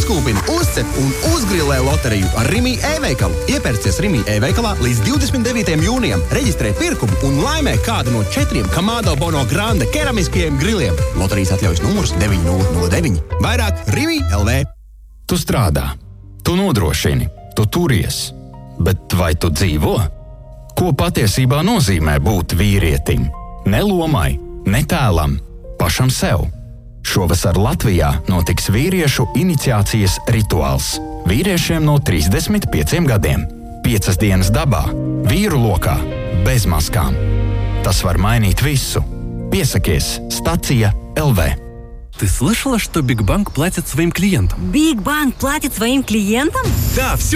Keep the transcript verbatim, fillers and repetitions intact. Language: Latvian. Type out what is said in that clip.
Uzkūpini, uzcep un uzgrilē loteriju ar Rimi e-veikalu. Iepērcies Rimi e-veikalā līdz divdesmit devītajam jūnijam. Reģistrē pirkumu un laimē kādu no četriem Kamado Bono Grande keramiskajiem griliem. Loterijas atļaujas numurs deviņi nulle nulle deviņi. Vairāk Rimi L V. Tu strādā, tu nodrošini, tu turies. Bet vai tu dzīvo? Ko patiesībā nozīmē būt vīrietim? Ne lomai, ne tēlam, pašam sev. Šovasar Latvijā notiks vīriešu iniciācijas rituāls. Vīriešiem no trīsdesmit pieciem gadiem. Piecas dienas dabā, vīru lokā, bez maskām. Tas var mainīt visu. Piesakies Stacija L V. Ты слышала, что Бигбанк платит своим клиентам? Бигбанк платит своим клиентам? Да, все